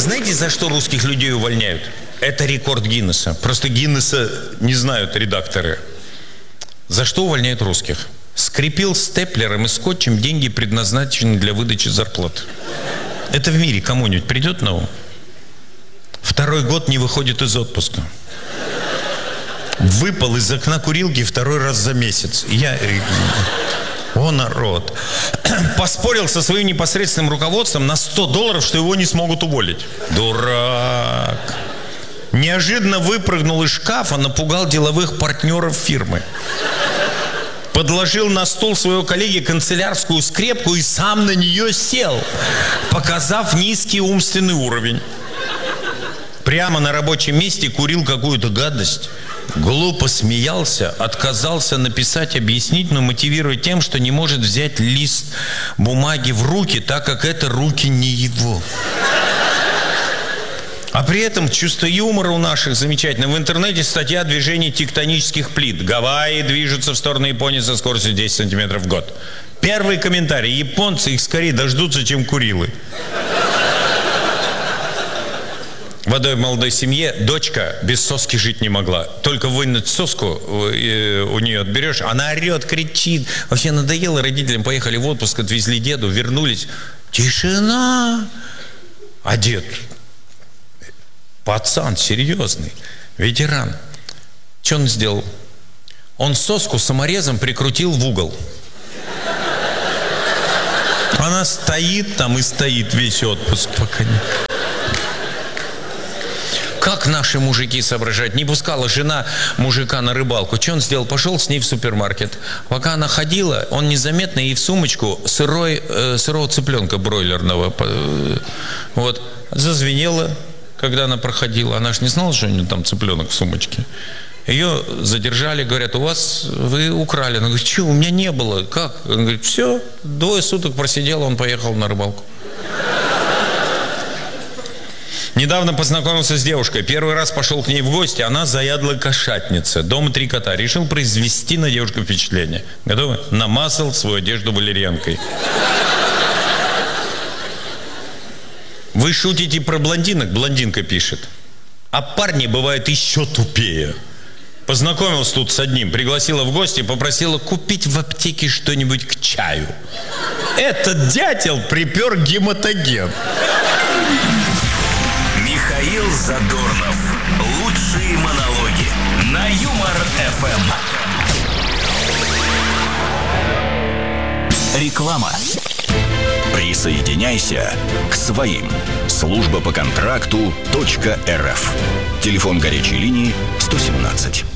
Знаете, за что русских людей увольняют? Это рекорд Гиннесса. Просто Гиннесса не знают редакторы. За что увольняют русских? Скрепил степлером и скотчем деньги, предназначенные для выдачи зарплат. Это в мире кому-нибудь придет на ум? Второй год не выходит из отпуска. Выпал из окна курилки второй раз за месяц. О, народ. Поспорил со своим непосредственным руководством на $100, что его не смогут уволить. Дурак. Неожиданно выпрыгнул из шкафа, напугал деловых партнеров фирмы. Подложил на стол своего коллеги канцелярскую скрепку и сам на нее сел, показав низкий умственный уровень. Прямо на рабочем месте курил какую-то гадость. Глупо смеялся, отказался написать объяснительную, мотивируя тем, что не может взять лист бумаги в руки, так как это руки не его. А при этом чувство юмора у наших замечательно. В интернете статья о движении тектонических плит. Гавайи движутся в сторону Японии со скоростью 10 сантиметров в год. Первый комментарий. Японцы их скорее дождутся, чем Курилы. В одной молодой семье дочка без соски жить не могла. Только вынуть соску у нее отберешь, она орет, кричит. Вообще надоело родителям. Поехали в отпуск, отвезли деду, вернулись. Тишина. А дед... Пацан серьезный, ветеран. Что он сделал? Он соску саморезом прикрутил в угол. Она стоит там и стоит весь отпуск, пока не... Как наши мужики соображают? Не пускала жена мужика на рыбалку. Что он сделал? Пошел с ней в супермаркет. Пока она ходила, он незаметно ей в сумочку сырого цыпленка бройлерного. Вот. Зазвенело. Когда она проходила, она же не знала, что у нее там цыпленок в сумочке. Ее задержали, говорят, вы украли. Она говорит, что, у меня не было. Как? Он говорит, все, 2 суток просидела, он поехал на рыбалку. Недавно познакомился с девушкой. Первый раз пошел к ней в гости, она заядлая кошатница. Дома 3 кота. Решил произвести на девушку впечатление. Готовы? Намазал свою одежду валерьянкой. Вы шутите про блондинок? Блондинка пишет. А парни бывают еще тупее. Познакомился тут с одним, пригласила в гости, попросила купить в аптеке что-нибудь к чаю. Этот дятел припер гематоген. Михаил Задорнов. Лучшие монологи на Юмор-ФМ. Реклама. Присоединяйся к своим. Служба по контракту .рф. Телефон горячей линии 117.